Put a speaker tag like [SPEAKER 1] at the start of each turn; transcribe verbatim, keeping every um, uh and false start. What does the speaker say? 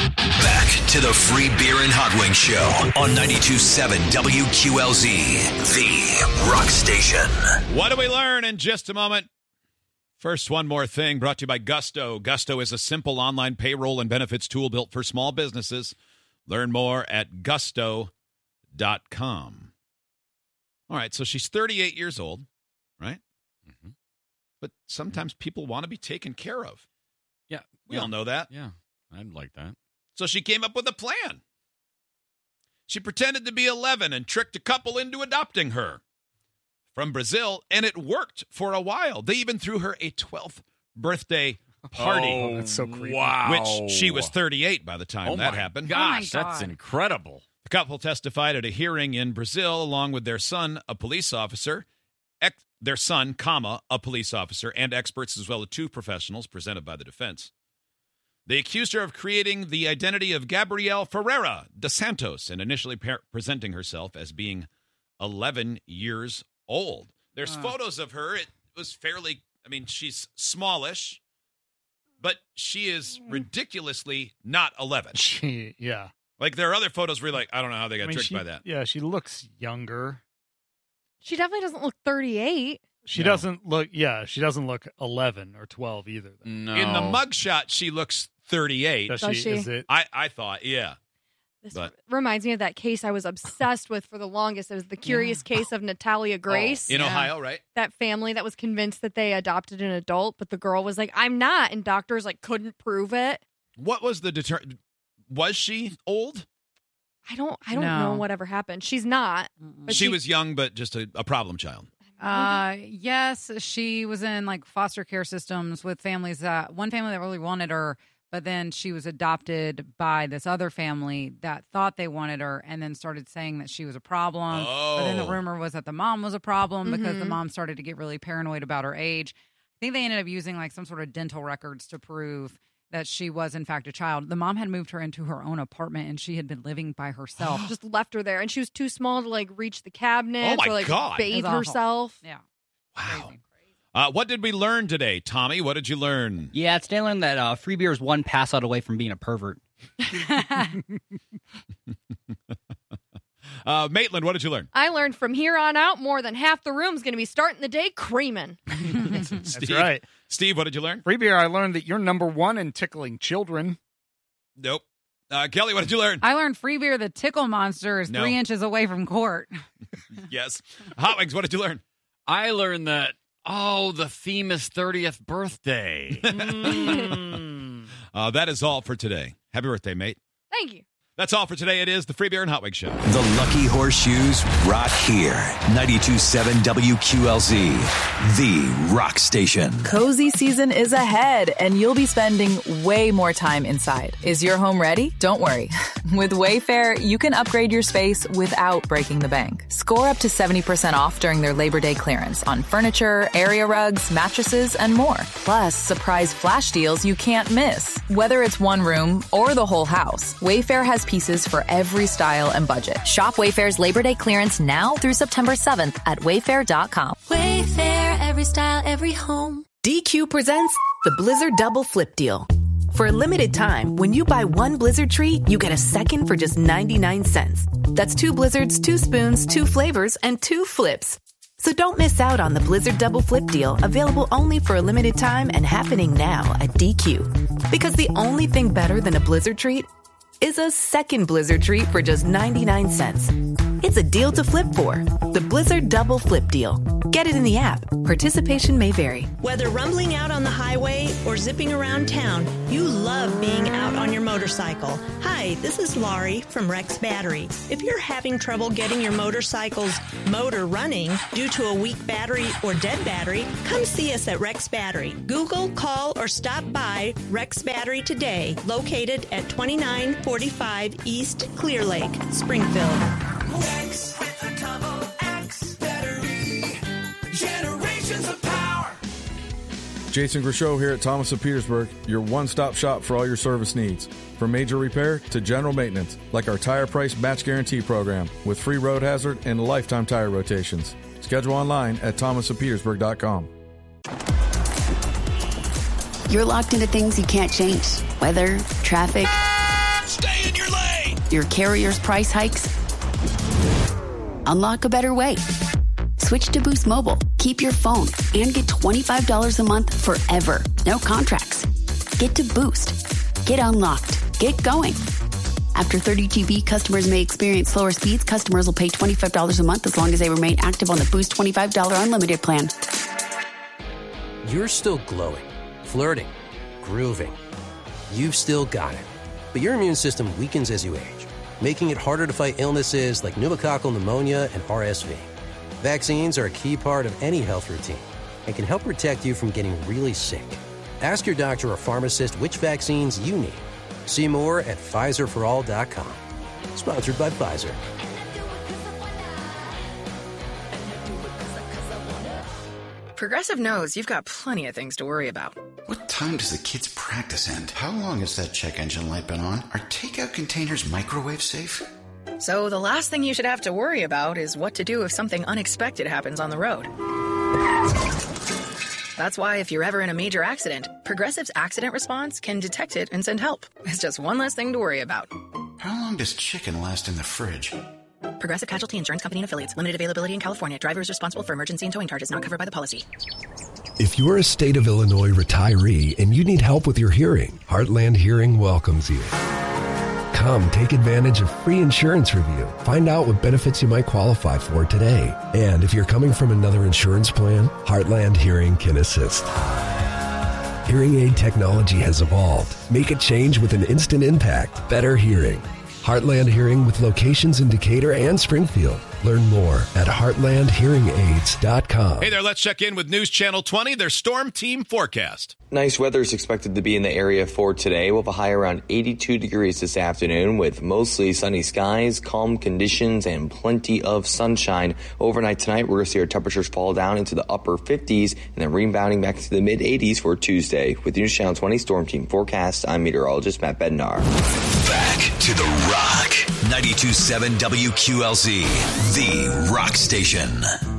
[SPEAKER 1] Back to the Free Beer and Hot Wings Show on ninety-two point seven W Q L Z, the rock station.
[SPEAKER 2] What do we learn in just a moment? First, one more thing brought to you by Gusto. Gusto is a simple online payroll and benefits tool built for small businesses. Learn more at gusto dot com. All right, so she's thirty-eight years old, right? Mm-hmm. But sometimes people want to be taken care of.
[SPEAKER 3] Yeah.
[SPEAKER 2] We
[SPEAKER 3] yeah.
[SPEAKER 2] all know that.
[SPEAKER 3] Yeah, I'd like that.
[SPEAKER 2] So she came up with a plan. She pretended to be eleven and tricked a couple into adopting her from Brazil, and it worked for a while. They even threw her a twelfth birthday party.
[SPEAKER 4] Oh, that's so creepy.
[SPEAKER 3] Wow.
[SPEAKER 2] Which she was thirty-eight by the time
[SPEAKER 3] oh
[SPEAKER 2] that
[SPEAKER 3] my
[SPEAKER 2] happened.
[SPEAKER 3] Gosh,
[SPEAKER 5] Oh my
[SPEAKER 3] that's
[SPEAKER 5] God.
[SPEAKER 3] incredible.
[SPEAKER 2] The couple testified at a hearing in Brazil along with their son, a police officer, ex- their son, comma, a police officer, and experts as well as two professionals presented by the defense. They accused her of creating the identity of Gabrielle Ferreira dos Santos and initially par- presenting herself as being eleven years old. There's
[SPEAKER 5] Uh.
[SPEAKER 2] photos of her. It was fairly, I mean, she's smallish, but she is ridiculously not eleven.
[SPEAKER 4] She, yeah.
[SPEAKER 2] Like, there are other photos where you're like, I don't know how they got
[SPEAKER 4] I mean,
[SPEAKER 2] tricked
[SPEAKER 4] she,
[SPEAKER 2] by that.
[SPEAKER 4] Yeah, she looks younger.
[SPEAKER 5] She definitely doesn't look thirty-eight.
[SPEAKER 4] She
[SPEAKER 3] No.
[SPEAKER 4] doesn't look, yeah, she doesn't look eleven or twelve either. Though.
[SPEAKER 3] No.
[SPEAKER 2] In the mugshot, she looks thirty-eight.
[SPEAKER 4] Does
[SPEAKER 5] Does
[SPEAKER 4] she,
[SPEAKER 5] she?
[SPEAKER 4] Is it?
[SPEAKER 2] I, I thought, yeah.
[SPEAKER 5] This
[SPEAKER 2] But-
[SPEAKER 5] reminds me of that case I was obsessed with for the longest. It was the curious case of Natalia Grace.
[SPEAKER 2] In
[SPEAKER 5] Yeah.
[SPEAKER 2] Ohio, right?
[SPEAKER 5] That family that was convinced that they adopted an adult, but the girl was like, I'm not. And doctors like couldn't prove it.
[SPEAKER 2] What was the deter? Was she old?
[SPEAKER 5] I don't I don't
[SPEAKER 6] No.
[SPEAKER 5] know whatever happened. She's not. But
[SPEAKER 2] She
[SPEAKER 5] she-
[SPEAKER 2] was young, but just a, a problem child.
[SPEAKER 6] Uh, yes, she was in like foster care systems with families that one family that really wanted her, but then she was adopted by this other family that thought they wanted her and then started saying that she was a problem. But then the
[SPEAKER 2] Oh.
[SPEAKER 6] rumor was that the mom was a problem because the
[SPEAKER 5] Mhm.
[SPEAKER 6] mom started to get really paranoid about her age. I think they ended up using like some sort of dental records to prove that she was in fact a child. The mom had moved her into her own apartment and she had been living by herself.
[SPEAKER 5] just left her there, and she was too small to like reach the cabinet
[SPEAKER 2] Oh, my
[SPEAKER 5] or like
[SPEAKER 2] God.
[SPEAKER 5] bathe
[SPEAKER 6] It's awful.
[SPEAKER 5] herself.
[SPEAKER 6] Yeah.
[SPEAKER 2] Wow.
[SPEAKER 6] Crazy.
[SPEAKER 2] Uh, what did we learn today, Tommy? What did you learn?
[SPEAKER 7] Yeah, it's today learned that uh, free beer is one pass out away from being a pervert.
[SPEAKER 2] Uh, Maitland, what did you learn?
[SPEAKER 5] I learned from here on out, more than half the room's going to be starting the day creaming.
[SPEAKER 4] That's
[SPEAKER 2] Steve,
[SPEAKER 4] right.
[SPEAKER 2] Steve, what did you learn?
[SPEAKER 4] Free beer, I learned that you're number one in tickling children.
[SPEAKER 2] Nope. Uh, Kelly, what did you learn?
[SPEAKER 6] I learned free beer, the tickle monster, is
[SPEAKER 2] No.
[SPEAKER 6] three inches away from court.
[SPEAKER 2] Yes. Hot Wings, what did you learn?
[SPEAKER 3] I learned that, oh, the theme is thirtieth birthday.
[SPEAKER 2] Uh, that is all for today. Happy birthday, mate.
[SPEAKER 5] Thank you.
[SPEAKER 2] That's all for today. It is the Free Beer and Hot Wings Show.
[SPEAKER 1] The Lucky Horseshoes rock here. ninety-two point seven W Q L Z, the rock station.
[SPEAKER 8] Cozy season is ahead, and you'll be spending way more time inside. Is your home ready? Don't worry. With Wayfair, you can upgrade your space without breaking the bank. Score up to seventy percent off during their Labor Day clearance on furniture, area rugs, mattresses, and more. Plus, surprise flash deals you can't miss. Whether it's one room or the whole house, Wayfair has pieces for every style and budget.
[SPEAKER 9] Shop Wayfair's Labor Day clearance now through September seventh at wayfair dot com.
[SPEAKER 10] Wayfair, every style, every home.
[SPEAKER 11] D Q presents the Blizzard Double Flip Deal. For a limited time, when you buy one Blizzard treat, you get a second for just ninety-nine cents. That's two Blizzards, two spoons, two flavors, and two flips. So don't miss out on the Blizzard Double Flip Deal, available only for a limited time and happening now at D Q. Because the only thing better than a Blizzard treat is a second Blizzard treat for just ninety-nine cents. It's a deal to flip for. The Blizzard Double Flip Deal. Get it in the app. Participation may vary.
[SPEAKER 12] Whether rumbling out on the highway or zipping around town, you love being out on your motorcycle. Hi, this is Laurie from Rex Battery. If you're having trouble getting your motorcycle's motor running due to a weak battery or dead battery, come see us at Rex Battery. Google, call, or stop by Rex Battery today, located at twenty-nine forty-five East Clear Lake, Springfield.
[SPEAKER 13] X with a double X battery. Generations of power.
[SPEAKER 14] Jason Grishow here at Thomas of Petersburg, your one-stop shop for all your service needs. From major repair to general maintenance, like our Tire Price Match Guarantee program with free road hazard and lifetime tire rotations. Schedule online at thomas of petersburg dot com.
[SPEAKER 15] You're locked into things you can't change. Weather, traffic, your carrier's price hikes? Unlock a better way. Switch to Boost Mobile. Keep your phone and get twenty-five dollars a month forever. No contracts. Get to Boost. Get unlocked. Get going. After thirty G B, customers may experience slower speeds. Customers will pay twenty-five dollars a month as long as they remain active on the Boost twenty-five dollars unlimited plan.
[SPEAKER 16] You're still glowing, flirting, grooving. You've still got it. But your immune system weakens as you age, making it harder to fight illnesses like pneumococcal pneumonia and R S V. Vaccines are a key part of any health routine and can help protect you from getting really sick. Ask your doctor or pharmacist which vaccines you need. See more at Pfizer for all dot com. Sponsored by Pfizer.
[SPEAKER 17] Progressive knows you've got plenty of things to worry about.
[SPEAKER 18] What time does the kids' practice end? How long has that check engine light been on? Are takeout containers microwave safe?
[SPEAKER 17] So the last thing you should have to worry about is what to do if something unexpected happens on the road. That's why if you're ever in a major accident, Progressive's accident response can detect it and send help. It's just one less thing to worry about.
[SPEAKER 18] How long does chicken last in the fridge?
[SPEAKER 17] Progressive Casualty Insurance Company and Affiliates. Limited availability in California. Driver is responsible for emergency and towing charges not covered by the policy.
[SPEAKER 19] If you're a state of Illinois retiree and you need help with your hearing, Heartland Hearing welcomes you. Come take advantage of free insurance review. Find out what benefits you might qualify for today. And if you're coming from another insurance plan, Heartland Hearing can assist. Hearing aid technology has evolved. Make a change with an instant impact. Better hearing. Heartland Hearing with locations in Decatur and Springfield. Learn more at heartland hearing aids dot com.
[SPEAKER 2] Hey there, let's check in with News Channel twenty, their Storm Team forecast.
[SPEAKER 20] Nice weather is expected to be in the area for today. We'll have a high around eighty-two degrees this afternoon with mostly sunny skies, calm conditions, and plenty of sunshine. Overnight tonight, we're going to see our temperatures fall down into the upper fifties and then rebounding back to the mid-eighties for Tuesday. With News Channel twenty Storm Team forecast, I'm meteorologist Matt Bednar.
[SPEAKER 1] Back to the Rock. ninety-two point seven W Q L Z, the Rock Station.